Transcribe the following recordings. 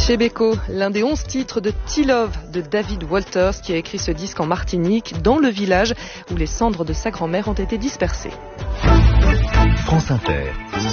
Chez Beko, l'un des 11 titres de T-Love de David Walters qui a écrit ce disque en Martinique, dans le village où les cendres de sa grand-mère ont été dispersées. France Inter.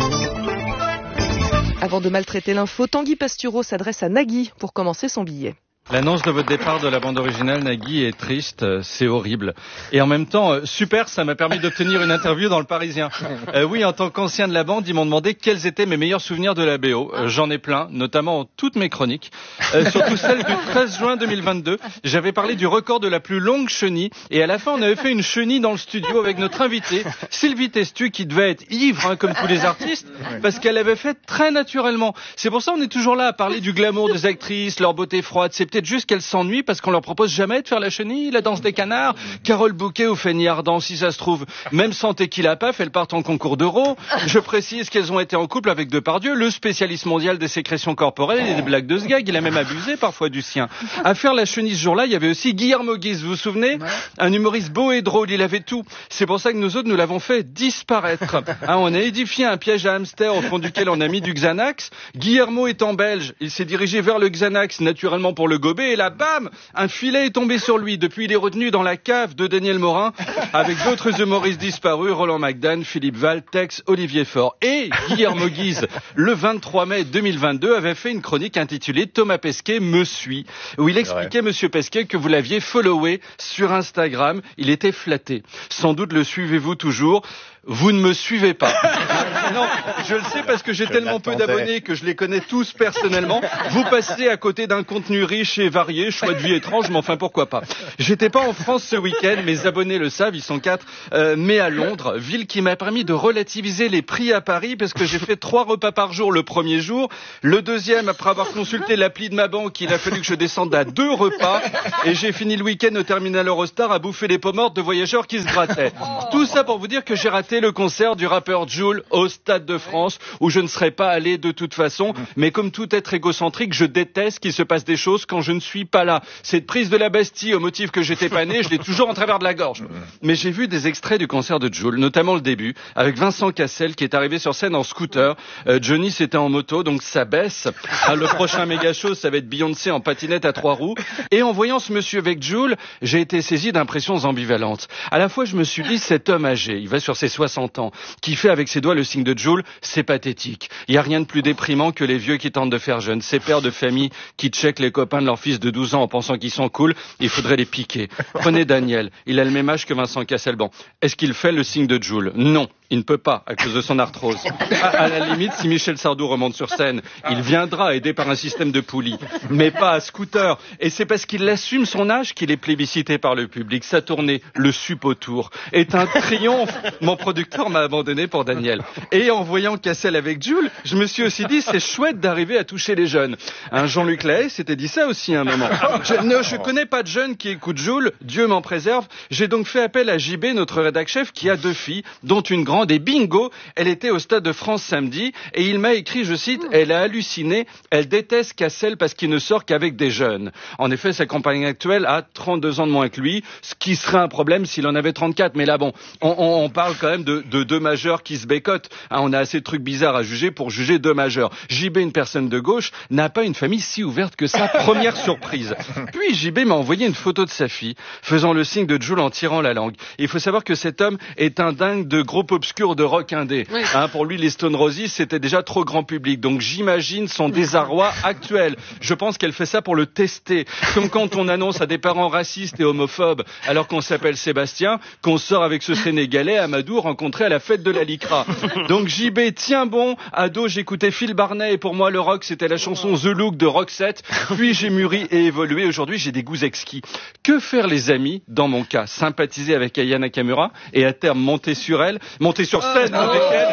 Avant de maltraiter l'info, Tanguy Pastureau s'adresse à Nagui pour commencer son billet. L'annonce de votre départ de la bande originale, Nagui, est triste, c'est horrible. Et en même temps, super, ça m'a permis d'obtenir une interview dans Le Parisien. Oui, en tant qu'ancien de la bande, ils m'ont demandé quels étaient mes meilleurs souvenirs de la BO. J'en ai plein, notamment toutes mes chroniques. Surtout celle du 13 juin 2022. J'avais parlé du record de la plus longue chenille. Et à la fin, on avait fait une chenille dans le studio avec notre invitée, Sylvie Testu, qui devait être ivre, comme tous les artistes, parce qu'elle avait fait très naturellement. C'est pour ça qu'on est toujours là à parler du glamour des actrices, leur beauté froide. C'est peut-être juste qu'elles s'ennuient parce qu'on leur propose jamais de faire la chenille, la danse des canards, Carole Bouquet ou Fanny Ardant, si ça se trouve. Même sans Tequila Paf, elles partent en concours d'euro. Je précise qu'elles ont été en couple avec Depardieu, le spécialiste mondial des sécrétions corporelles et des blagues de ce gag. Il a même abusé parfois du sien. À faire la chenille ce jour-là, il y avait aussi Guillermo Guise, vous vous souvenez? Un humoriste beau et drôle, il avait tout. C'est pour ça que nous autres, nous l'avons fait disparaître. On a édifié un piège à hamster au fond duquel on a mis du Xanax. Guillermo étant belge, il s'est dirigé vers le Xanax, naturellement pour le gober. Et là, bam, un filet est tombé sur lui. Depuis, il est retenu dans la cave de Daniel Morin avec d'autres humoristes disparus, Roland McDan, Philippe Val, Tex, Olivier Faure. Et Guillermo Guise, le 23 mai 2022, avait fait une chronique intitulée Thomas Pesquet me suit, où il expliquait, monsieur Pesquet, que vous l'aviez followé sur Instagram. Il était flatté. Sans doute le suivez-vous toujours. Vous ne me suivez pas. Non, je le sais parce que j'ai tellement peu d'abonnés que je les connais tous personnellement. Vous passez à côté d'un contenu riche et varié, choix de vie étrange, mais enfin pourquoi pas. J'étais pas en France ce week-end, mes abonnés le savent, ils sont 4, mais à Londres, ville qui m'a permis de relativiser les prix à Paris parce que j'ai fait 3 repas par jour le premier jour. Le deuxième, après avoir consulté l'appli de ma banque, il a fallu que je descende à 2 repas et j'ai fini le week-end au terminal Eurostar à bouffer les peaux mortes de voyageurs qui se grattaient. Tout ça pour vous dire que j'ai raté le concert du rappeur Jul au Stade de France où je ne serais pas allé de toute façon, mais comme tout être égocentrique, je déteste qu'il se passe des choses quand je ne suis pas là. Cette prise de la Bastille au motif que j'étais pas né, je l'ai toujours en travers de la gorge. Mais j'ai vu des extraits du concert de Jul, notamment le début, avec Vincent Cassel qui est arrivé sur scène en scooter. Johnny c'était en moto, donc ça baisse. Le prochain méga show, ça va être Beyoncé en patinette à 3 roues. Et en voyant ce monsieur avec Jul, j'ai été saisi d'impressions ambivalentes. À la fois, je me suis dit, cet homme âgé, il va sur ses 60 ans, qui fait avec ses doigts le signe de Jul, c'est pathétique. Il n'y a rien de plus déprimant que les vieux qui tentent de faire jeune. Ces pères de famille qui checkent les copains de leur fils de 12 ans en pensant qu'ils sont cool, il faudrait les piquer. Prenez Daniel, il a le même âge que Vincent Cassel. Bon, est-ce qu'il fait le signe de Jul? Non. Il ne peut pas, à cause de son arthrose. À la limite, si Michel Sardou remonte sur scène, il viendra aidé par un système de poulies. Mais pas à scooter. Et c'est parce qu'il assume son âge qu'il est plébiscité par le public. Sa tournée, le sup autour, est un triomphe. Mon producteur m'a abandonné pour Daniel. Et en voyant Cassel avec Jul, je me suis aussi dit, c'est chouette d'arriver à toucher les jeunes. Jean-Luc Lahaye s'était dit ça aussi à un moment. Je connais pas de jeunes qui écoutent Jul, Dieu m'en préserve. J'ai donc fait appel à JB, notre rédac-chef, qui a 2 filles, dont une grande. Et bingo, elle était au Stade de France samedi et il m'a écrit, je cite, elle a halluciné, elle déteste Cassel parce qu'il ne sort qu'avec des jeunes. En effet, sa compagne actuelle a 32 ans de moins que lui, ce qui serait un problème s'il en avait 34. Mais là, bon, on parle quand même de 2 majeurs qui se bécotent. On a assez de trucs bizarres à juger pour juger 2 majeurs. JB, une personne de gauche, n'a pas une famille si ouverte que ça. Première surprise. Puis JB m'a envoyé une photo de sa fille, faisant le signe de Jul en tirant la langue. Il faut savoir que cet homme est un dingue de groupe obscur de rock indé. Oui. Pour lui, les Stone Roses, c'était déjà trop grand public. Donc j'imagine son désarroi actuel. Je pense qu'elle fait ça pour le tester. Comme quand on annonce à des parents racistes et homophobes, alors qu'on s'appelle Sébastien, qu'on sort avec ce Sénégalais, Amadou, rencontré à la fête de la Lycra. Donc JB, tiens bon, ado, j'écoutais Phil Barnet et pour moi, le rock, c'était la chanson The Look de Roxette. Puis j'ai mûri et évolué. Aujourd'hui, j'ai des goûts exquis. Que faire les amis, dans mon cas? Sympathiser avec Aya Nakamura et à terme monter sur elle, monter sur scène avec elle.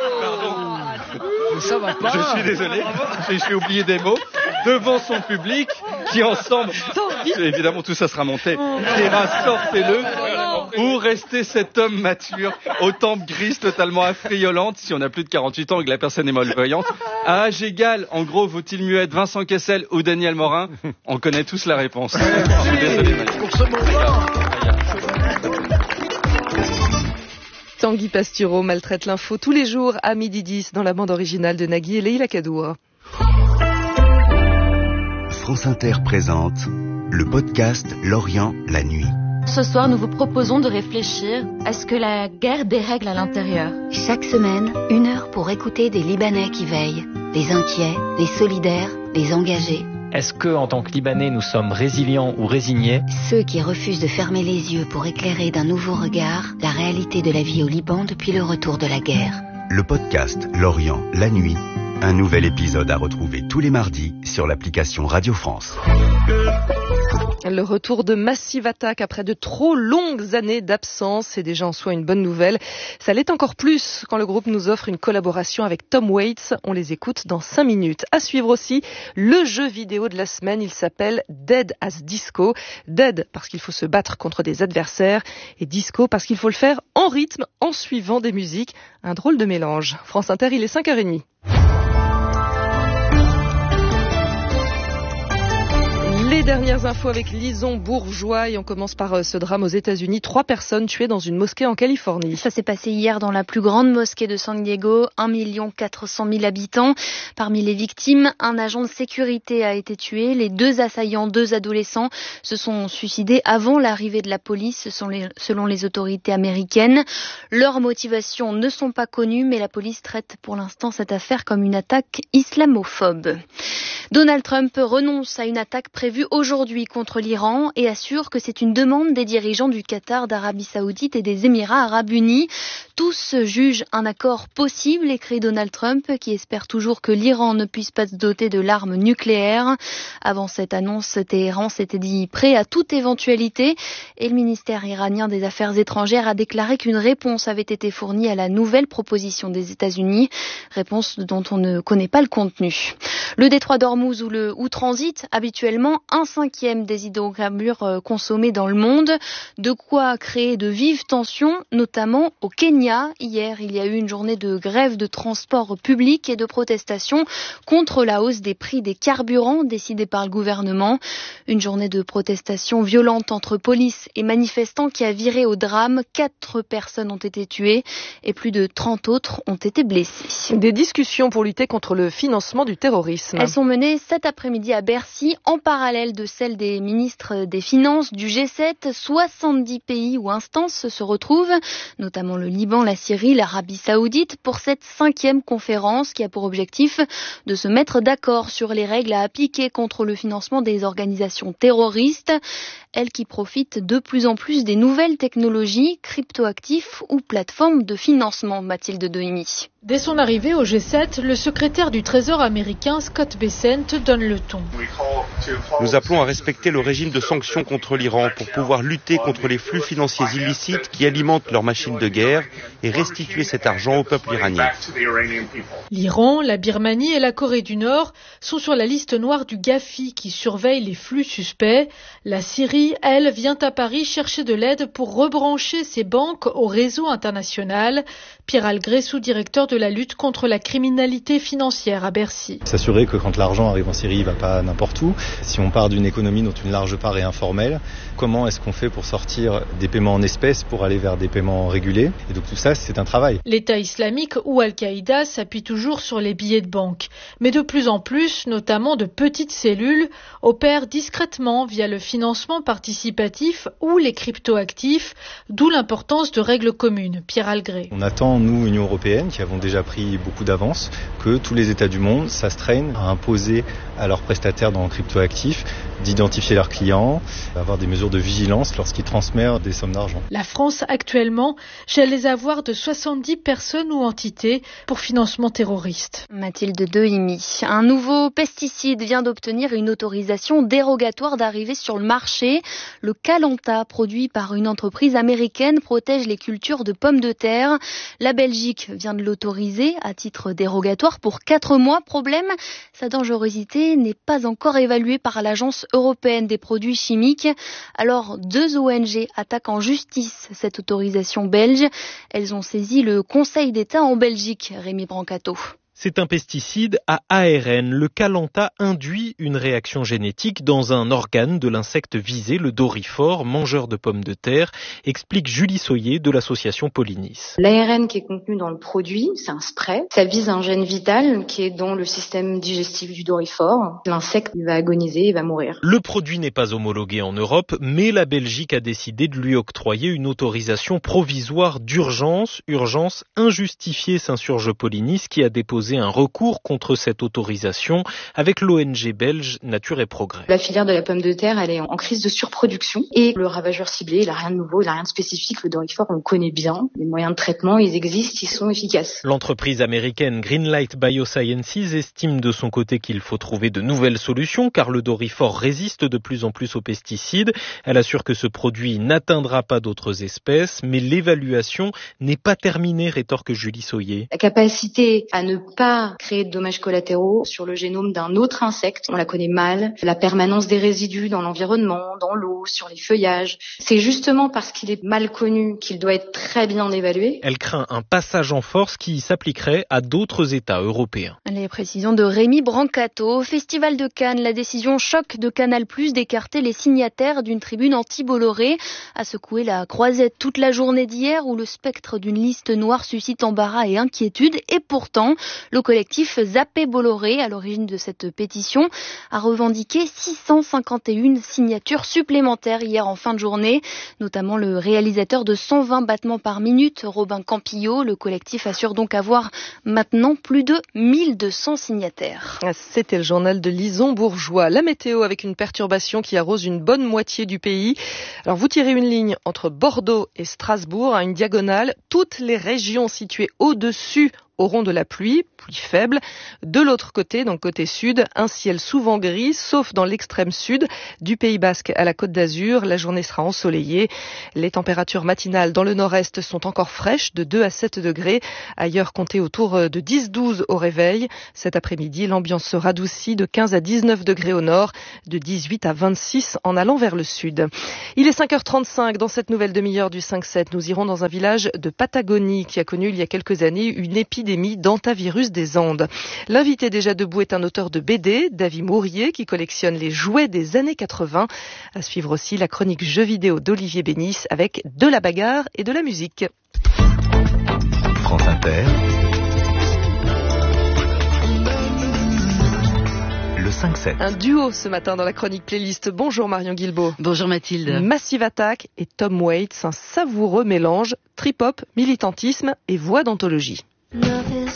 Pardon. Ça va pas. Je suis désolé, j'ai oublié des mots. Devant son public, qui ensemble, évidemment tout ça sera monté, dira sortez-le, ou restez cet homme mature, aux tempes grises totalement affriolantes, si on a plus de 48 ans et que la personne est malvoyante. À âge égal, en gros, vaut-il mieux être Vincent Cassel ou Daniel Morin? On connaît tous la réponse. Je suis désolé, pour ce moment. Tanguy Pastureau maltraite l'info tous les jours à 12h10 dans la bande originale de Nagui et Leïla Kadour. France Inter présente le podcast L'Orient, la nuit. Ce soir, nous vous proposons de réfléchir à ce que la guerre dérègle à l'intérieur. Chaque semaine, 1 heure pour écouter des Libanais qui veillent, les inquiets, les solidaires, les engagés. Est-ce que, en tant que Libanais, nous sommes résilients ou résignés ? Ceux qui refusent de fermer les yeux pour éclairer d'un nouveau regard la réalité de la vie au Liban depuis le retour de la guerre. Le podcast L'Orient, la nuit. Un nouvel épisode à retrouver tous les mardis sur l'application Radio France. Le retour de Massive Attack après de trop longues années d'absence, c'est déjà en soi une bonne nouvelle. Ça l'est encore plus quand le groupe nous offre une collaboration avec Tom Waits. On les écoute dans 5 minutes. À suivre aussi le jeu vidéo de la semaine. Il s'appelle Dead as Disco. Dead parce qu'il faut se battre contre des adversaires et disco parce qu'il faut le faire en rythme, en suivant des musiques. Un drôle de mélange. France Inter, il est 5h30. Les dernières infos avec Lison Bourgeois et on commence par ce drame aux États-Unis. 3 personnes tuées dans une mosquée en Californie. Ça s'est passé hier dans la plus grande mosquée de San Diego, 1 400 000 habitants. Parmi les victimes, un agent de sécurité a été tué. Les 2 assaillants, 2 adolescents, se sont suicidés avant l'arrivée de la police, selon les autorités américaines. Leurs motivations ne sont pas connues, mais la police traite pour l'instant cette affaire comme une attaque islamophobe. Donald Trump renonce à une attaque prévue aujourd'hui contre l'Iran et assure que c'est une demande des dirigeants du Qatar, d'Arabie Saoudite et des Émirats Arabes Unis. Tous jugent un accord possible, écrit Donald Trump, qui espère toujours que l'Iran ne puisse pas se doter de l'arme nucléaire. Avant cette annonce, Téhéran s'était dit prêt à toute éventualité et le ministère iranien des Affaires étrangères a déclaré qu'une réponse avait été fournie à la nouvelle proposition des États-Unis, réponse dont on ne connaît pas le contenu. Le détroit d'Ormuz où transitent habituellement 1/5 des hydrocarbures consommés dans le monde, de quoi créer de vives tensions, notamment au Kenya. Hier, il y a eu une journée de grève de transport public et de protestation contre la hausse des prix des carburants décidée par le gouvernement. Une journée de protestation violente entre police et manifestants qui a viré au drame. 4 personnes ont été tuées et plus de 30 autres ont été blessées. Des discussions pour lutter contre le financement du terrorisme. Elles sont menées cet après-midi à Bercy, en parallèle de celles des ministres des Finances du G7. 70 pays ou instances se retrouvent, notamment le Liban, la Syrie, l'Arabie Saoudite, pour cette 5e conférence qui a pour objectif de se mettre d'accord sur les règles à appliquer contre le financement des organisations terroristes, elles qui profitent de plus en plus des nouvelles technologies, cryptoactifs ou plateformes de financement. Mathilde Doimi. Dès son arrivée au G7, le secrétaire du Trésor américain Scott Bessent donne le ton. Nous appelons à respecter le régime de sanctions contre l'Iran pour pouvoir lutter contre les flux financiers illicites qui alimentent leurs machines de guerre et restituer cet argent au peuple iranien. L'Iran, la Birmanie et la Corée du Nord sont sur la liste noire du GAFI qui surveille les flux suspects. La Syrie, elle, vient à Paris chercher de l'aide pour rebrancher ses banques au réseau international. Pierre Algré, sous-directeur de la lutte contre la criminalité financière à Bercy. S'assurer que quand l'argent arrive en Syrie, il ne va pas n'importe où. Si on part d'une économie dont une large part est informelle, comment est-ce qu'on fait pour sortir des paiements en espèces pour aller vers des paiements régulés ? Et donc tout ça, c'est un travail. L'État islamique ou Al-Qaïda s'appuie toujours sur les billets de banque. Mais de plus en plus, notamment de petites cellules, opèrent discrètement via le financement participatif ou les cryptoactifs, d'où l'importance de règles communes. Pierre Algré. On attend, nous, Union européenne, qui avons déjà pris beaucoup d'avance, que tous les États du monde s'astreignent à imposer à leurs prestataires dans le cryptoactif d'identifier leurs clients, avoir des mesures de vigilance lorsqu'ils transmettent des sommes d'argent. La France, actuellement, gèle les avoirs de 70 personnes ou entités pour financement terroriste. Mathilde Dehimi. Un nouveau pesticide vient d'obtenir une autorisation dérogatoire d'arriver sur le marché. Le Calanta, produit par une entreprise américaine, protège les cultures de pommes de terre. La Belgique vient de l'autoriser à titre dérogatoire pour 4 mois. Problème, sa dangerosité n'est pas encore évaluée par l'Agence européenne des produits chimiques. Alors, 2 ONG attaquent en justice cette autorisation belge. Elles ont saisi le Conseil d'État en Belgique, Rémi Brancato. C'est un pesticide à ARN. Le Calanta induit une réaction génétique dans un organe de l'insecte visé, le doryphore, mangeur de pommes de terre, explique Julie Soyer de l'association Pollinis. L'ARN qui est contenu dans le produit, c'est un spray. Ça vise un gène vital qui est dans le système digestif du doryphore. L'insecte, il va agoniser, il va mourir. Le produit n'est pas homologué en Europe, mais la Belgique a décidé de lui octroyer une autorisation provisoire d'urgence. Urgence injustifiée, s'insurge Pollinis, qui a déposé un recours contre cette autorisation avec l'ONG belge Nature et Progrès. La filière de la pomme de terre, elle est en crise de surproduction et le ravageur ciblé, il n'a rien de nouveau, il n'a rien de spécifique. Le doryphore, on le connaît bien. Les moyens de traitement, ils existent, ils sont efficaces. L'entreprise américaine Greenlight Biosciences estime de son côté qu'il faut trouver de nouvelles solutions car le doryphore résiste de plus en plus aux pesticides. Elle assure que ce produit n'atteindra pas d'autres espèces, mais l'évaluation n'est pas terminée, rétorque Julie Soyer. La capacité à ne pas créer de dommages collatéraux sur le génome d'un autre insecte, on la connaît mal. La permanence des résidus dans l'environnement, dans l'eau, sur les feuillages. C'est justement parce qu'il est mal connu qu'il doit être très bien évalué. Elle craint un passage en force qui s'appliquerait à d'autres États européens. Les précisions de Rémi Brancato. Au Festival de Cannes, la décision choc de Canal+ d'écarter les signataires d'une tribune anti-Bolloré a secoué la croisette toute la journée d'hier où le spectre d'une liste noire suscite embarras et inquiétude. Et pourtant, le collectif Zappé Bolloré, à l'origine de cette pétition, a revendiqué 651 signatures supplémentaires hier en fin de journée, notamment le réalisateur de 120 battements par minute, Robin Campillo. Le collectif assure donc avoir maintenant plus de 1200 signataires. C'était le journal de Lison Bourgeois. La météo avec une perturbation qui arrose une bonne moitié du pays. Alors vous tirez une ligne entre Bordeaux et Strasbourg à une diagonale. Toutes les régions situées au-dessus auront de la pluie faible. De l'autre côté, donc côté sud, un ciel souvent gris, sauf dans l'extrême sud du Pays Basque à la Côte d'Azur. La journée sera ensoleillée. Les températures matinales dans le nord-est sont encore fraîches, de 2 à 7 degrés. Ailleurs, comptez autour de 10-12 au réveil. Cet après-midi, l'ambiance se radoucit de 15 à 19 degrés au nord, de 18 à 26 en allant vers le sud. Il est 5h35. Dans cette nouvelle demi-heure du 5-7, nous irons dans un village de Patagonie qui a connu il y a quelques années une épidémie d'hantavirus des Andes. L'invité déjà debout est un auteur de BD, David Mourier, qui collectionne les jouets des années 80. À suivre aussi la chronique jeux vidéo d'Olivier Bénis avec de la bagarre et de la musique. France Inter. Le 5-7. Un duo ce matin dans la chronique playlist. Bonjour Marion Guilbault. Bonjour Mathilde. Massive Attack et Tom Waits, un savoureux mélange, trip-hop, militantisme et voix d'anthologie.